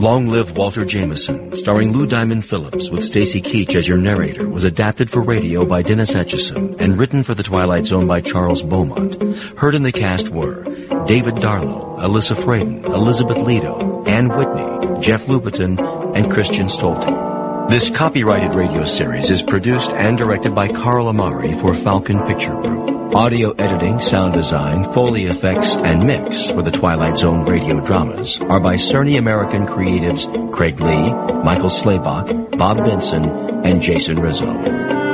Long Live Walter Jameson, starring Lou Diamond Phillips with Stacy Keach as your narrator, was adapted for radio by Dennis Etchison and written for The Twilight Zone by Charles Beaumont. Heard in the cast were David Darlow, Alyssa Fraden, Elizabeth Lido, Ann Whitney, Jeff Lupetin, and Christian Stolte. This copyrighted radio series is produced and directed by Carl Amari for Falcon Picture Group. Audio editing, sound design, Foley effects, and mix for the Twilight Zone radio dramas are by Cerny American creatives Craig Lee, Michael Slaybach, Bob Benson, and Jason Rizzo.